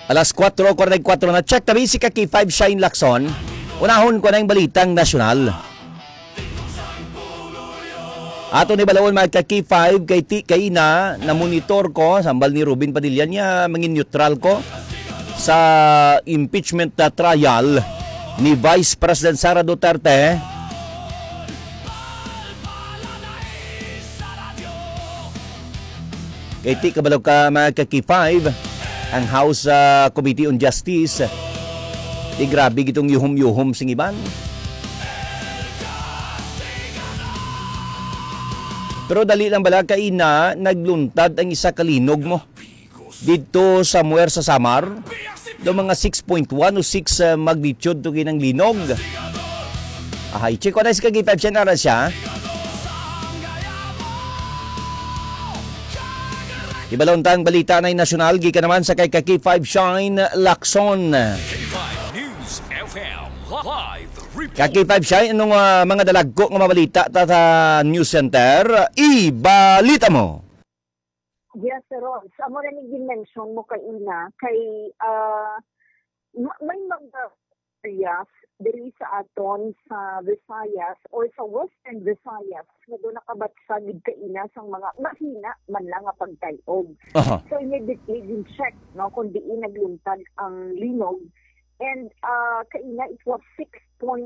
Alas 4:44 na check tabi si Kaki 5 Shine Lacson. Unahon ko na yung balitang nasyonal. Ato ni balawon mga Kaki 5 kay na monitor ko sambal ni Ruben Padilla niya mangin neutral ko sa impeachment na trial ni Vice President Sara Duterte. Kay ti kabalaw ka mga Kaki 5 ang House Committee on Justice. Di grabe gitong yuhom-yuhom sing iban. Pero dali lang bala kay na nagluntad ang isa kalinog mo dito somewhere sa Samar do mga 6.1 o 6 magnitude to kinang linog. Ahay, check ko na si Kagi 5 siya na siya. Ibalontang balita na nasyonal, gika naman sa kay Kaki 5 Shine Lacson. Kaki 5 Shine, anong mga dalagko ng mabalita tata News Center? Ibalita mo! Yes, sir. Sa mo rin i-mention mo kay Ina, kay may mga areas diri sa aton sa Visayas or sa Western Visayas na doon nakabatsagid ka ina sa mga mahina man lang nga pagtayog. So immediately din check no kung diin nagluntad ang linog and kaina it was 6.1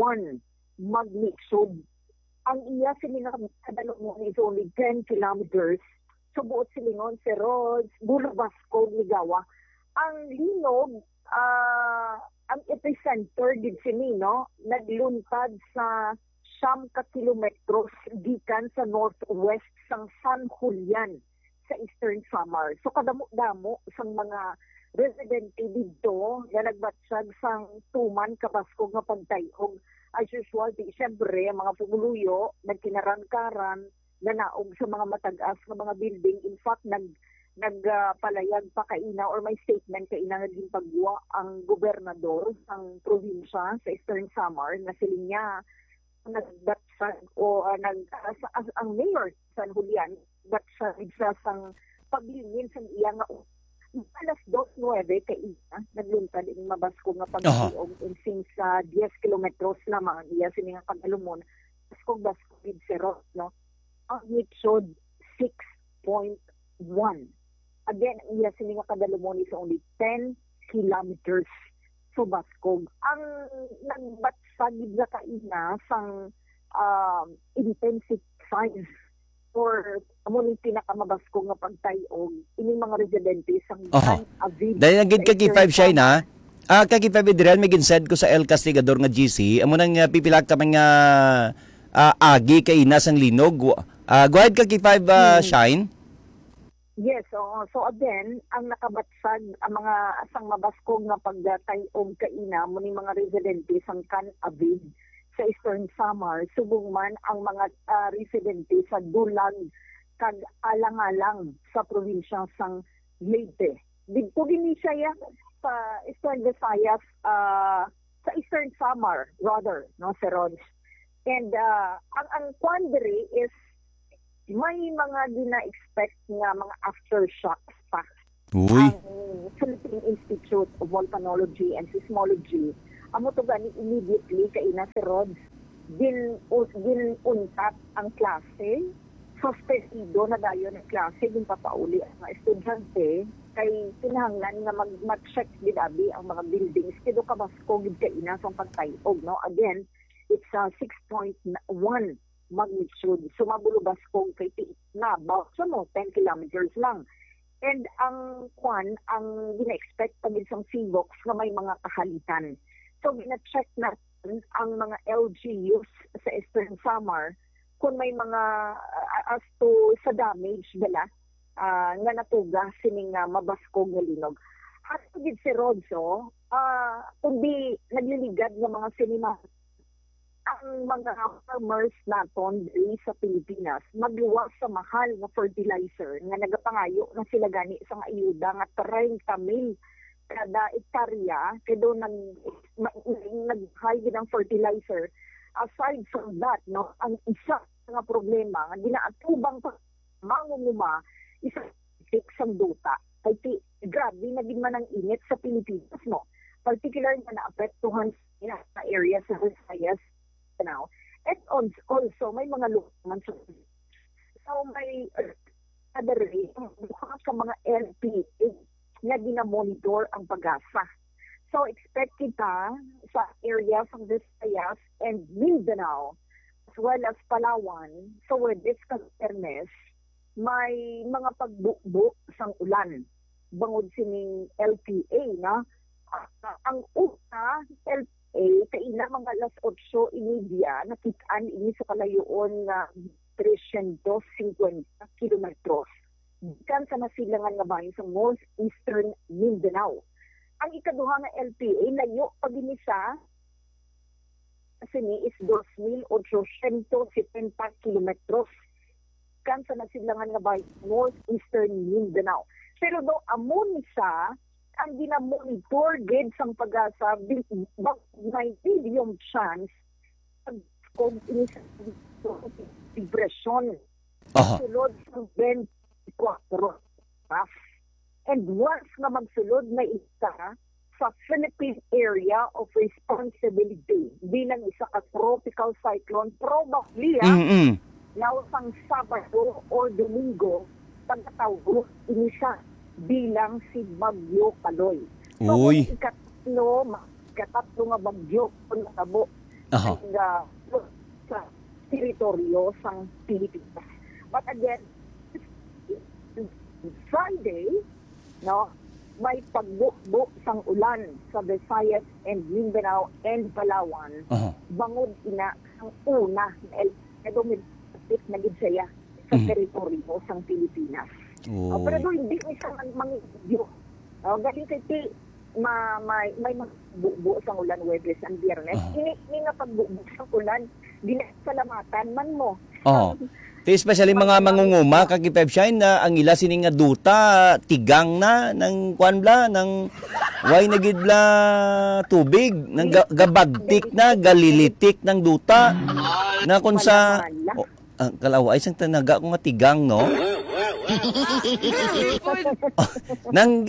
magnitude. Ang iya sininakadalo mo is only 10 kilometers. So buot silingon si Rods, Bulabasco, Ligawa. Ang linog ang epicenter did sini no nagluntad sa 9 kilometros gikan sa northwest sang San Julian sa Eastern Samar. So kadamo-damo sang mga residente dito na nagbatsag sang tuman kabaskog nga pagtayog. As usual, di siyempre, mga pumuluyo, nagkinaran-karan, nanaog sa mga matag-as na mga building. In fact, nagpalayag pa kaina or may statement kaina naging pagwa ang gobernador ng probinsya sa Eastern Samar na sila nagbatsag o ang mayor San Julian batsag sa sang paglingin sa iya nga alas 2:09 kaina nagluntad in mabasko nga pagtiog in since 10 kilometros lamang iya sini nga kagalumon basko gid sero no ang magnitude 6.1. Again, iya sila nga kadalumon is only 10 kilometers so baskog. Ang nagbatsagid na kaina sang intensive size or amon yung pinakamabaskog nga pagtayog ini mga residente sang Avid. Dahil naging Kaki 5 siya na Kaki 5 Adrian may ginsed ko sa El Castigador nga GC amo nang pipilag ka mga agi kay ina sang linog. Go ahead Kaki 5 Shine. Yes, so again, ang nakabatsag ang mga asang mabaskog nga pagdatayog kaina mo ni mga residente sang Can Avid sa Eastern Samar, subong man ang mga residente sa Dulag kag alang-alang sa probinsya sang Leyte. Dito gini siya sa Eastern Visayas sa Eastern Samar rather, no, Sir Rod. And ang quandary is may mga dina-expect nga mga aftershocks pa. Uy. Ang Philippine Institute of Volcanology and Seismology, amo to gani immediately kay ina si Rod, untat ang klase, suspendido na dayon ang klase, din papauli ang mga estudyante, kay kinahanglan nga mag-check gidabi ang mga buildings, kido kabasko gid kay ina sa pagtayog, no? Again, it's 6.1 magnitude. Sumabulubas kong kay na about 10 kilometers lang. And ang gina-expect pag isang Seabox na may mga kahalitan. So gina-check natin ang mga LGUs sa Eastern Samar kung may mga as to sa damage nila nga natuga sining mabaskog nga linog. At gid si Rodzo, kundi nagliligad ng mga sinima ang mga farmers naton sa Pilipinas magluwas sa mahal na fertilizer nga nagapangayo na sila gani sa ayuda nga 30 mil kada ektarya kado nag-high ng fertilizer. Aside from that, no, ang isa nga problema nga ginaatubang pa mangunguma isa fix ang duta kay grabe grabe na din man ang init sa Pilipinas mo. Particular na naapektuhan sa area sa Visayas now. And also, may mga luman sa so may other sa mga LPA na ginamonitor ang pag-asa. So expect kita sa area from Visayas and Mindanao as well as Palawan. So with this concerness, may mga pagbukbo sang ulan bangod sining LPA na ang una LPA kay na mga alas 8:30 nakitaan ini sa kalayoon nga 350 kilometros gikan sa nasilangan nga bahin sa northeastern Mindanao. Ang ikaduha nga LPA layo pa dinhi sa sini is 2,870 kilometros kan sa nasilangan nga bahin northeastern Mindanao. Pero do amon sa ang ginamonitor gid sang pag-asa may medium chance kung ini sa depression sulod sa 24 rough. And once nga magsulod na isa sa Philippine Area of Responsibility bilang isa ka tropical cyclone, probably now sang Sabado or Domingo pagkatawag ini siya bilang si Bagyo Kaloy. So, Uy. ikatatlo nga bagyo kung natabo sa teritoryo sang Pilipinas. But again, Friday, no, may pagbukbo sang ulan sa Visayas and Mindanao and Palawan. Bangod ina ang una na gidsaya sa teritoryo sang Pilipinas. Pero hindi isang mga galing kay may magbubo sa ulan Webes ang Biyernes. Ini nga pagbubo sa ulan, dinasalamatan man mo. Especially mga mangunguma kagipepshine na ang ila sining nga duta tigang na ng kwanbla ng way nagidla tubig ng gabagtik na galilitik ng duta na kun sa kalawa ay isang tanaga ko nga tigang no. Nang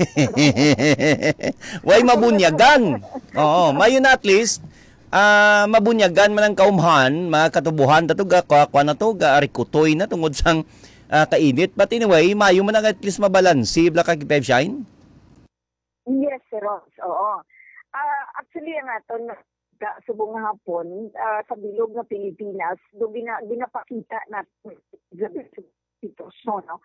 way mabunyagan. Oo, mayon at least mabunyagan man ang kaumhan, mga katubuhan tatuga kwa na to arikutoy na tungod sang kainit. But anyway, mayo man at least mabalansi bla kag Pepshine. Yes, sir. Oo. Actually ang aton subong nga hapon sa bilog ng Pilipinas, do ginapakita natin sitwasyon, no?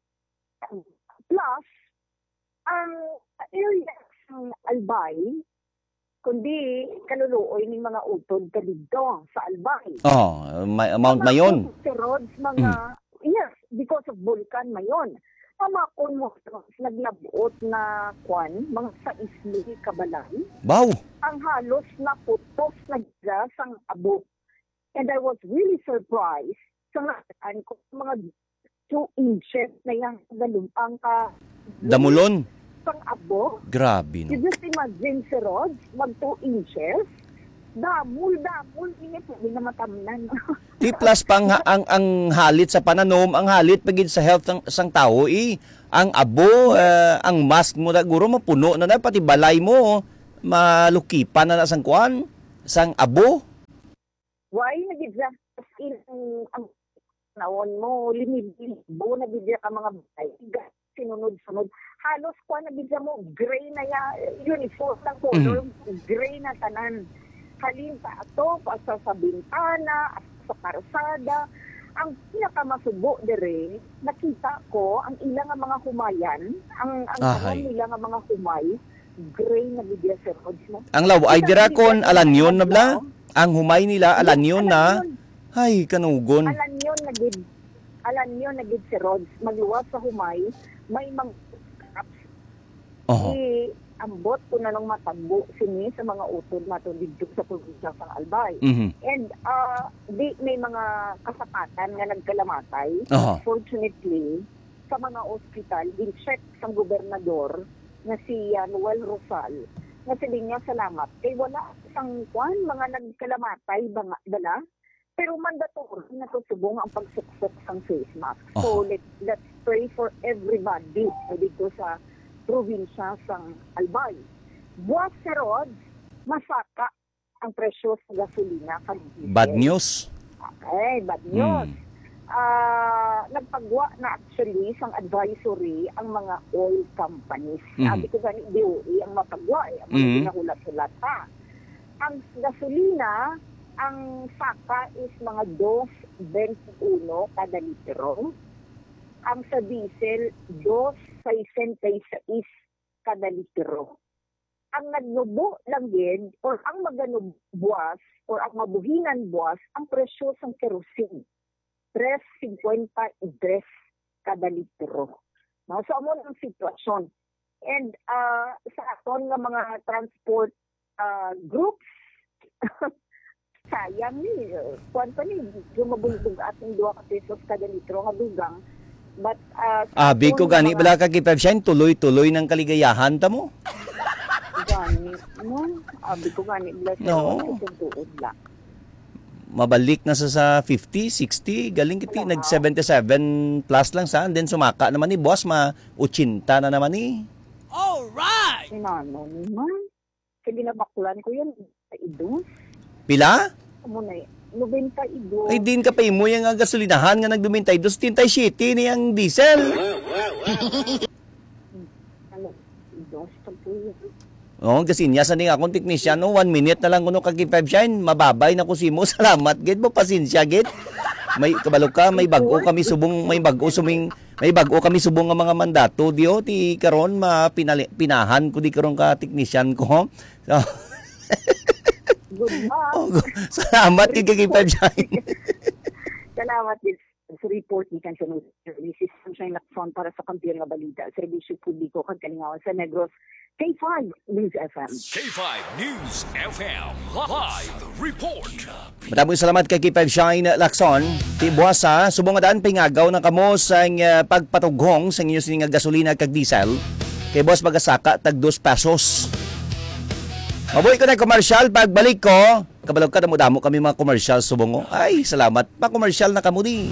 Plus, ang area ng Albay, kundi kaluluoy ng mga utod ka dito sa Albay. Mount Mayon. Yes, because of Vulcan Mayon. Mga conmotions naglabuot na mga sa isli Kabalay. Wow! Ang halos na putos na gas ang abo. And I was really surprised sa ngataan ko mga 2 inches na yung dalumpang Damulon. Pang abo. Grabe, no? You just imagine, si Rods, mag 2 inches. Damul, ini po, hindi na matamnan. Di plus pang ang halit sa pananom, ang halit pagid sa health ng sang tao ang abo, ang mask mo na guro mapuno na pati balay mo malukipan na sang kuan, sang abo. Why nagidya ang naon mo limib-libo na bidya ka mga balay. Sinunod-sunod. Halos kuan na bidya mo gray na uniform ng color, gray na tanan. Halin sa ato, sa bintana, sa karsada. Ang pinakamasubo dire, nakita ko ang ilang mga humayan, ang nila nga mga humay, gray na bidya sa roads mo. Ang law ay dira kon alanyon na bla. Ang humay nila alanyon na. Ay kanugon. Alanyon na gid si roads. Magluwas sa humay, may mga traps. Ambot ko na nung matagbo sini sa mga utod nato dito sa probinsya ng Albay. And may mga kasapatan nga nagkalamatay. Fortunately, sa mga ospital, in-check sa gobernador na si Noel Rosal, na sabi niya salamat. Kay wala isang mga nagkalamatay dala, pero mandatory na to subong ang pagsuksok sang face mask. So let's pray for everybody dito sa probinsya sang Albay. Buwas sa roads, masaka ang presyo sa gasolina kan diesel. Bad news. Bad news. Nagpagwa na actually sang advisory ang mga oil companies. Sabi ko gani DOE ang mapagwa ang mga pinahulat-hulat pa. Ang gasolina, ang saka is mga 2.21 kada litro. Ang sa diesel, 2.66 kada litro. Ang nagnubo lang din, or ang maganubuas, or ang mabuhinan buwas, ang presyo ng kerosene. 3.53 kada litro. No? So, amo ang sitwasyon. And sa aton nga mga transport groups, sayang ni, kuwan pa ni, yung mabulbog ating 2 pesos kada litro nga dugang. But, Abi ko gani, bala ka kipeb siya, tuloy-tuloy ng kaligayahan ta mo. Gani, no? Abi ko gani, bless No. tutuod la. Mabalik na sa 50, 60, galing kiti, nag 77 plus lang saan, then sumaka naman ni boss, ma-80 na naman ni. Alright! Sinano naman. Kasi binabakulan ko yun, sa idus. Pila? Amo na 92. Ay din ka pa imo yung gasolinahan nga nagdumintay, 2.37 niyang diesel. Ano, idus, pagpo yun. Oo, kasi niya sa akong teknisyan, no, 1 minute na lang kuno kag-5 shine, mababay na ko si mo. Salamat, gid mo pasensya, gid. May kabalo ka, may bago kami subong, may bago kami subong nga mga mandato dio ti karon pinahan ko di karon ka teknisyan ko. So, Good luck. salamat gid kag-5 shine. Salamat din sa report ni Kansan Services Sunshine Lacson para sa kampiyon nga balita. Serbisyo publiko kag kalingawan sa Negros. K5 News FM. K5 News FM Live Report. Maraming salamat kay K5 Shine Lacson. Ti buwasa, subong nga daan pingagaw na kamo sa pagpatughong sa inyo sining gasolina kag diesel. Kay boss magasaka tag 2 pesos. Mabuhay ko na commercial, pagbalik ko, kabalog ka damo kami mga commercial subong. Ay, salamat. Pa-commercial na kamo di.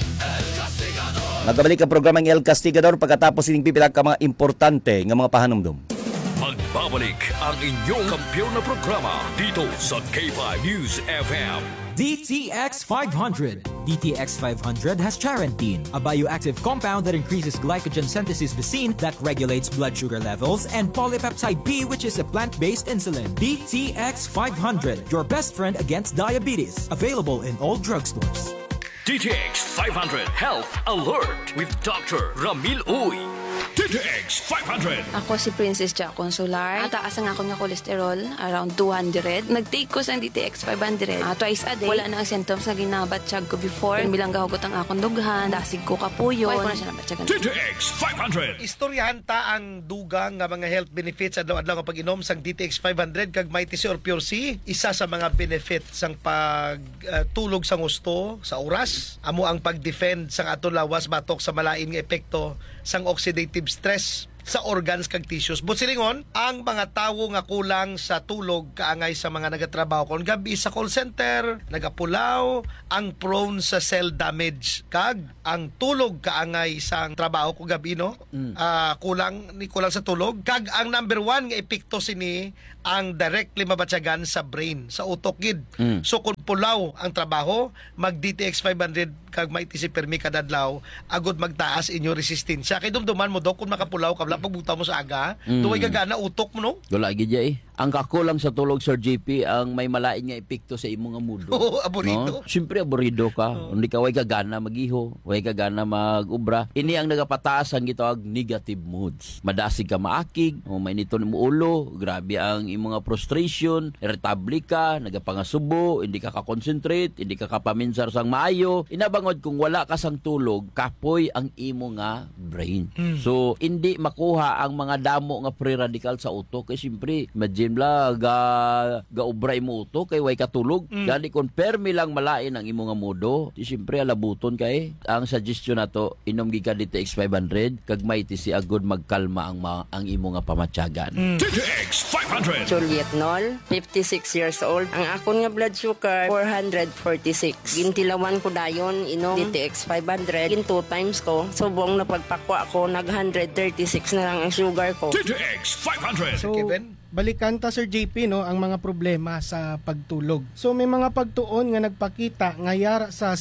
Nagbalik ang programang El Castigador pagkatapos ining pipila ka mga importante nga mga pahanumdum. Magbabalik ang inyong kampiyon na programa dito sa K5 News FM. DTX 500. DTX 500 has charantine, a bioactive compound that increases glycogen synthesis Vicine that regulates blood sugar levels, and polypeptide B, which is a plant-based insulin. DTX 500, your best friend against diabetes. Available in all drugstores. DTX 500 Health Alert with Dr. Ramil Uy. DTX 500. Ako si Princess Jack Consular. Taas ang ako nga kolesterol, around 200. Nag-take ko sa DTX 500. Twice a day. Wala na ang symptoms na ginabatsyag ko before. Bilang gahugot ang akong dughan, dasig ko kapuyo. Wala ko na siya nabatyagan. DTX 500. Istoryahan ta ang dugang nga mga health benefits adlaw-adlaw nga pag-inom sang DTX 500 kag Mighty C or Pure C. Isa sa mga benefits sang pagtulog sang gusto sa oras. Amo ang pag-defend sang aton lawas batok sa malain nga epekto sang oxidative stress sa organs kag tissues. But silingon, ang mga tawo nga kulang sa tulog kaangay sa mga nagatrabaho kon gabi sa call center, nagapulaw, ang prone sa cell damage kag ang tulog kaangay sa trabaho ko gabi no. Kulang sa tulog kag ang number 1 nga epekto sini ang directly mabatyagan sa brain, sa utok gid. So kung pulaw ang trabaho, mag DTX 500 kag may tisi permi kadadlaw, agud magtaas inyo resistensya. Kay dumduman mo daw kung makapulaw ka pagbuta mo sa aga, tuway gagana utok mo no. Wala gid eh. Ang kakulang sa tulog, Sir JP, ang may malain nga epekto sa imong nga mudo. Oo, aburido. No? Siyempre, aburido ka. Hindi ka way gagana mag-iho, way gagana mag-ubra. Ini ang nagapataas ang gitawag negative moods. Madasig ka maakig, o may nito mo ulo, grabe ang imong nga frustration, irritable ka, nagapangasubo, hindi ka ka-concentrate, hindi ka kapaminsar sang maayo. Inabangod kung wala ka sang tulog, kapoy ang imo nga brain. So, hindi makuha ang mga damo nga pre-radical sa utok. Kasi siyempre, imagine imagine bla gaubray mo to kay way katulog. Gani confirm lang malain ang imo nga modo. Di syempre alabuton kay. Ang suggestion nato inom gikan DTX 500 kag may si agud magkalma ang imo nga pamatyagan. DTX 500. Juliet Nol, 56 years old. Ang akon nga blood sugar 446. Gintilawan ko dayon inom DTX 500. Gin 2 times ko. Subong napagpakwa ko nag 136 na lang ang sugar ko. DTX 500. Sir Kevin? Balikan ta Sir JP no ang mga problema sa pagtulog. So may mga pagtuon nga nagpakita nga yara sa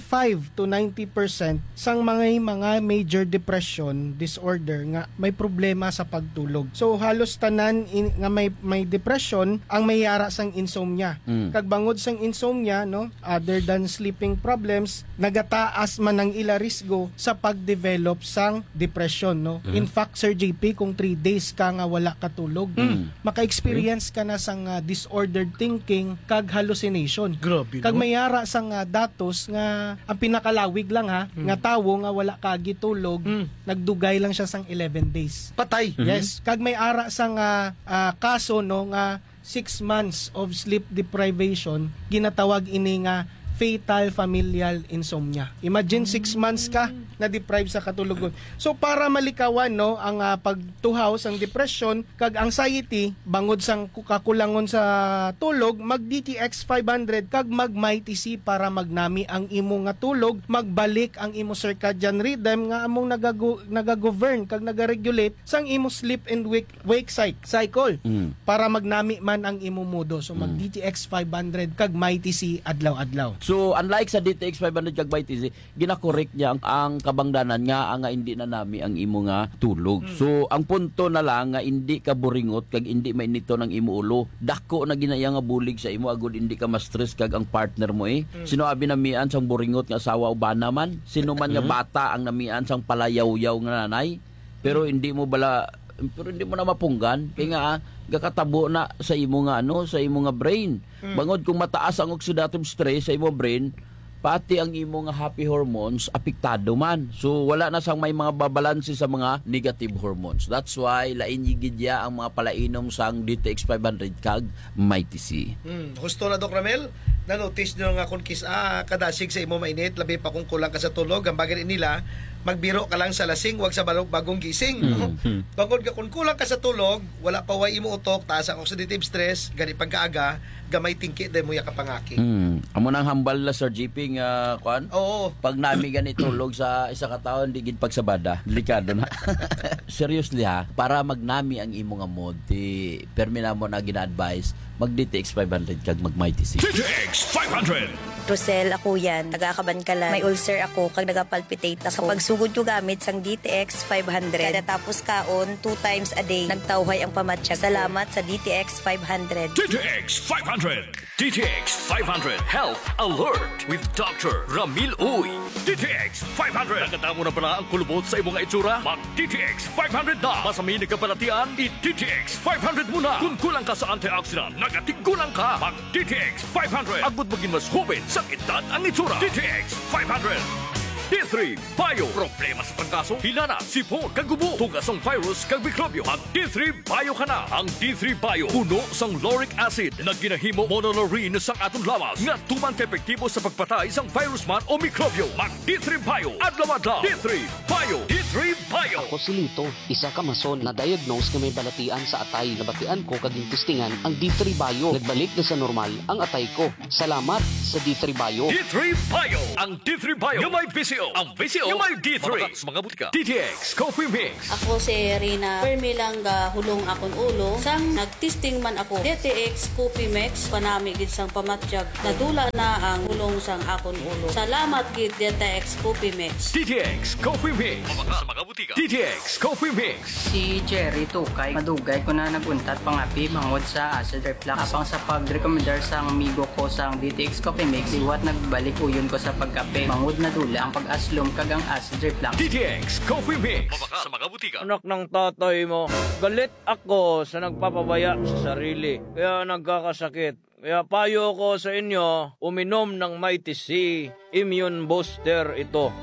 65 to 90% sang mga major depression disorder nga may problema sa pagtulog. So halos tanan nga may depression ang may yara sang insomnia. Kag bangod sang insomnia no, other than sleeping problems, nagataas man ang ila risgo sa pagdevelop sang depression no. In fact Sir JP kung 3 days ka nga wala katulog, maka-experience ka na sang disordered thinking kag hallucination. Grabe, Kag no? mayara sang datos nga ang pinakalawig lang nga tawo nga wala ka gitulog, nagdugay lang siya sang 11 days. Patay. Yes, kag may ara sang kaso no nga 6 months of sleep deprivation ginatawag ini nga fatal familial insomnia. Imagine 6 months ka na deprive sa katulugon. So para malikawan no ang pagtuhaw sang depression kag anxiety bangod sang kakulangon sa tulog, mag DTX 500 kag mag MyTC para magnami ang imo nga tulog, magbalik ang imo circadian rhythm nga among nagagovern kag nagaregulate sang imo sleep and wake cycle para magnami man ang imo modo. So mag DTX 500 kag MyTC adlaw-adlaw. So unlike sa DTX 500 kag MyTC, gina-correct niya ang kabangdanan nga hindi na nami ang imo nga tulog. So ang punto na lang nga hindi ka buringot kag hindi mainito ng imo ulo. Dako na ginaya nga bulig sa imo agud hindi ka ma-stress kag ang partner mo Sino abi namian sang buringot nga asawa o bana man? Sino man nga bata ang namian sang palayaw-yaw nga nanay? Pero hindi mo na mapunggan kay nga gakatabo na sa imo nga sa imo nga brain. Bangod kung mataas ang oxidative stress sa imo brain, pati ang imo nga happy hormones apektado man. So wala na sang may mga babalanse sa mga negative hormones. That's why lain gidya ang mga palainom sang DTX 500 kag MyTC. Gusto na Doc Ramel? Na-notice nyo nga kung kadasig sa imo mainit, labi pa kung kulang ka sa tulog, ang bagay nila, magbiro ka lang sa lasing, wag sa bagong gising. Bangod ka kung kulang ka sa tulog, wala pa way imo utok, taas ang oxidative stress, gani pagkaaga, gamay tingki dahil mo yakapangaki. Amo nang hambal na Sir JP nga kuan. Oo. Pag nami gani tulog sa isa ka tawo digid pagsabada, delikado na. Seriously para magnami ang imo nga mod, permi na mo na gina-advise mag DTX 500 kag mag MyTC. DTX 500. Rosel, ako yan. Taga-Kabankalan. May ulcer ako kag nagapalpitate ako. Sa pagsugod ko gamit sang DTX 500. Kada tapos kaon, 2 times a day. Nagtawhay ang pamatsyag. Salamat sa DTX 500. DTX 500. DTX 500 Health Alert with Dr. Ramil Uy. DTX 500. Naganda mo na pala ang kulubot sa imong itsura? Mag DTX 500 na. Masamin ka palatian, i-DTX 500 muna. Kung kulang ka sa antioxidant, nagatigulang ka. Mag DTX 500. Agud maging mas hubin sa edad ang itsura. DTX 500. D3 Bio. Problema sa pagkaso, hinana, sipon, kagubo, tugas ng virus, kag mikrobyo. Mag D3 Bio ka na. Ang D3 Bio, puno sang lauric acid na ginahimo monolaurin sang atong lawas nga tumang epektibo sa pagpatay sang virus man o mikrobyo. Mag D3 Bio. Adlaw-adlaw. D3 Bio. D3 Bio. Ako si Lito, isa ka mason na diagnose nga may balatian sa atay. Nabatian ko kaging testingan ang D3 Bio. Nagbalik na sa normal ang atay ko. Salamat sa D3 Bio. D3 Bio. Ang D3 Bio yung may VCO. Ang VCO yung may D3. Mamakas mga butika. DTX Coffee Mix. Ako si Rina. Permi lang hulong akon ulo. Sang nagtesting man ako. DTX Coffee Mix. Panami gid sang pamatsyag. Nadula na ang hulong sang akon ulo. Salamat gid DTX Coffee Mix. DTX Coffee Mix. Mamakas mga butika. DTX Coffee Mix. Si Jerry Tukay, madugay ko na naguntat pangapi bangod sa acid reflux. Apang sa pag-recommendar sang amigo ko sang DTX Coffee Mix, liwat nagbalik uyon ko sa pagkape. Bangod na dula ang pag-aslom kag ang acid reflux. DTX Coffee Mix. Mamakas sa mga butika. Anak ng tatay mo, galit ako sa nagpapabaya sa sarili. Kaya nagkakasakit. Kaya payo ko sa inyo, uminom ng MyTC Immune Booster ito.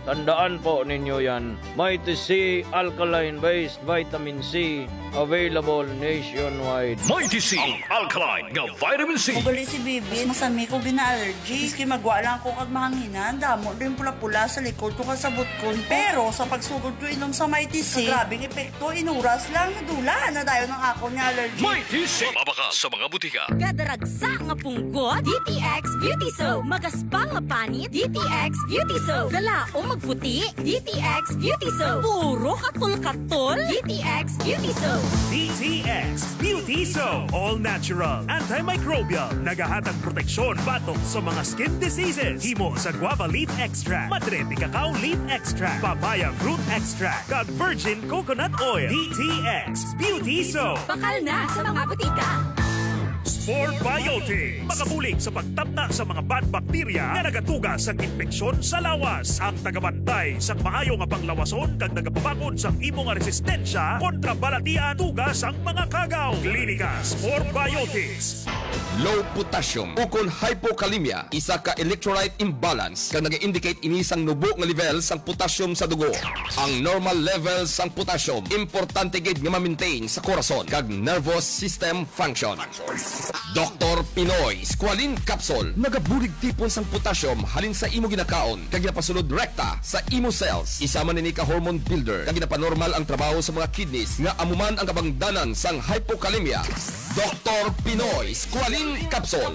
Tandaan po ninyo yan. Mighty C Alkaline-based Vitamin C available nationwide. Mighty C, ang alkaline nga vitamin C. Ugali si Bibi, masami ko gina-allergy. Iski magwa lang ko kag mahanginan. Damo din pula-pula sa likod ko kasabot ko. Pero sa pagsugod ko inom sa Mighty C, grabing epekto, inuras lang, nadula na dayo ng ako ni allergy. Mighty C, mabaka sa mga butika. Kadaragsa nga punggot, DTX Beauty Soap. Magaspang nga panit, DTX Beauty Soap. Galaong magputi, DTX Beauty Soap. Puro katol-katol, DTX Beauty Soap. DTX Beauty Soap. All natural, antimicrobial, nagahatag proteksyon batok sa mga skin diseases. Himo sa guava leaf extract, madre cacao leaf extract, papaya fruit extract, kag virgin coconut oil. DTX Beauty Soap. Bakal na sa mga butika. Sport Biotics. Makabulig sa pagtabna sa mga bad bacteria na nagatugas sa infeksyon sa lawas. Ang tagabantay sa maayo nga panglawason kag nagapabakod sa imo nga resistensya kontra balatian tugas ang mga kagaw. Klinika Sport Biotics. Low potassium ukol hypokalemia, isa ka electrolyte imbalance kag nag-indicate ini sang nubo nga level sang potassium sa dugo. Ang normal level sang potassium importante gid nga ma-maintain sa korason kag nervous system function. Dr. Pinoy Squalene Capsule nagabulig tipon sang potassium halin sa imo ginakaon kag ginapasulod rekta sa imo cells. Isama nini ka hormone builder kag ginapanormal ang trabaho sa mga kidneys nga amuman ang kabangdanan sang hypokalemia. Dr. Pinoy Squalene Capsule.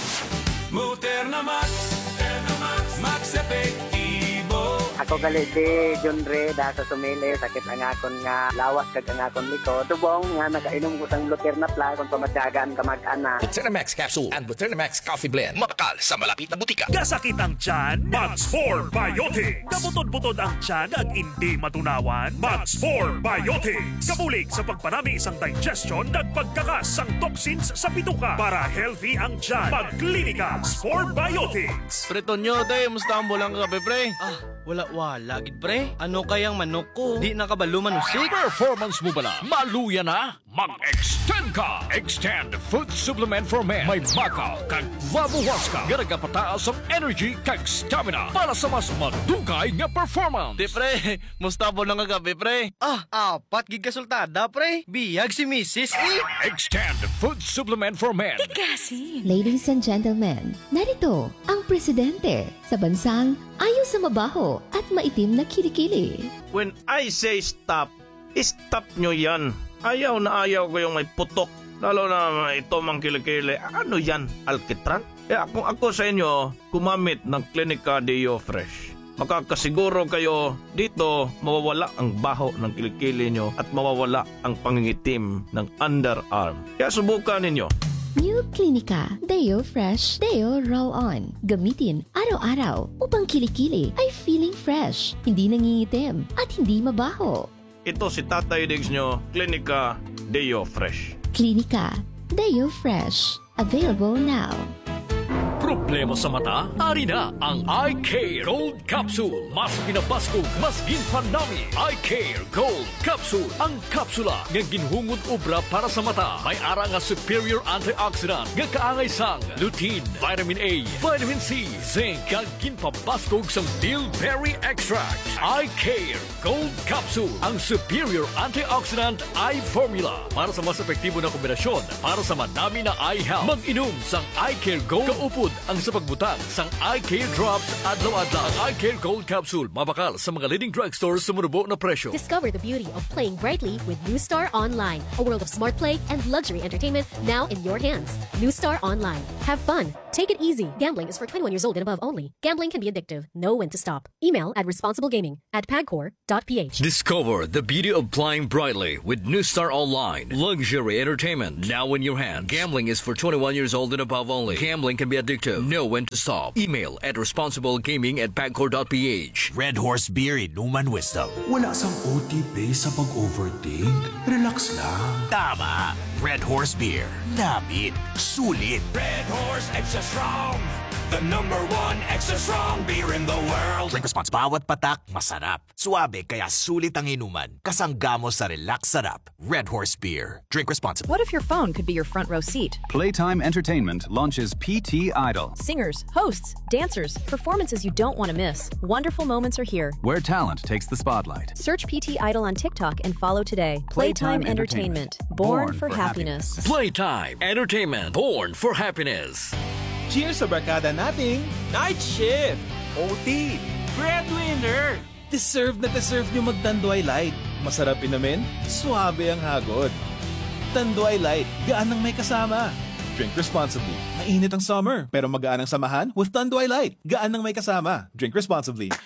Muterna Max, Max Efectivo. Ako galiti, John Ray, da sa sumili, sakit ang akon nga lawas kag ang akon likod. Tubong nga nakainom ko sang Luterna Plus kung pamatyagan kamag-ana. Luterna Max Capsule and Luterna Max Coffee Blend. Mabakal sa malapit na butika. Kasakit ang tiyan, Max4 Biotics. Kabutod-butod ang tiyan ag hindi matunawan, Max4 Biotics. Kabulig sa pagpanami isang digestion ag pagkakas sang toxins sa bituka para healthy ang tiyan. Pagklinika, 4 Biotics. Preto nyo, tay, musta ang bulang kape, pre? Wala, gid pre. Ano kayang manok ko? Di nakabalo manusik. Performance mo bala? Maluya na? Mag-extend ka! Extend Food Supplement for Men. May makaw kag vabuwaska. Garagapataas ang energy kag stamina para sa mas madugay nga performance. Di pre, musta po lang kagabi pre? Apat gig kasultada pre. Biyag si Mrs. Extend Food Supplement for Men. Ladies and gentlemen, narito ang presidente sa bansang ayaw sa mabaho at maitim na kilikili. When I say stop, stop nyo yan. Ayaw na ayaw ko yung may putok. Lalo na ito mang kilikili. Ano yan? Alkitran? Kung ako sa inyo, kumamit ng Clinica Deo Fresh. Makakasiguro kayo dito mawawala ang baho ng kilikili nyo at mawawala ang pangingitim ng underarm. Kaya subukan ninyo. New Clinica Deo Fresh Deo Roll-On. Gamitin araw-araw upang kilikili ay feeling fresh, hindi nangingitim at hindi mabaho. Ito si Tatay Diggs nyo, Clinica Deo Fresh. Clinica Deo Fresh. Available now. Problema sa mata? Ari na ang Eye Care Gold Capsule. Mas pinabaskog, mas ginpanami. Eye Care Gold Capsule. Ang kapsula nga ginhungod obra para sa mata. May ara nga superior antioxidant nga kaangay sang lutein, vitamin A, vitamin C, zinc, kag ginpabaskog sang bilberry extract. Eye Care Gold Capsule. Ang superior antioxidant eye formula para sa mas epektibo na kombinasyon para sa madami na eye health. Mag-inom sang Eye Care Gold kaupod ang sa pagbutang sang Eye Care Drops adlaw-adlaw. Ang Eye Care Gold Capsule mabakal sa mga leading drugstores sa murubo na presyo. Discover the beauty of playing brightly with New Star Online, a world of smart play and luxury entertainment now in your hands. New Star Online. Have fun. Take it easy. Gambling is for 21 years old and above only. Gambling can be addictive. Know when to stop. Email at responsiblegaming@pagcor.ph. Discover the beauty of playing brightly with New Star Online. Luxury entertainment now in your hands. Gambling is for 21 years old and above only. Gambling can be addictive. Know when to stop. Email at responsiblegaming@pagcor.ph. Red Horse Beer Inuman Wisdom. Wala sang OTP sa pag-overthink. Relax lang. Tama. Red Horse Beer. Namit. Sulit. Red Horse Extra Strong. The #1 extra strong beer in the world. Drink responsibly. Bawat patak, masarap. Suabe kaya sulit ang inuman. Kasangga mo sa relax sarap. Red Horse Beer. Drink responsibly. What if your phone could be your front row seat? Playtime Entertainment launches PT Idol. Singers, hosts, dancers, performances you don't want to miss. Wonderful moments are here. Where talent takes the spotlight. Search PT Idol on TikTok and follow today. Playtime Entertainment. Born for happiness. Playtime Entertainment. Born for happiness. Cheers sa barkada nating Night Shift, OT, Breadwinner. Deserve na deserve nyo mag-Tanduay Light. Masarap inumin, suabe ang hagod. Tanduay Light, gaan ng may kasama. Drink responsibly. Mainit ang summer, pero magaan ang samahan with Tanduay Light. Gaan ng may kasama. Drink responsibly.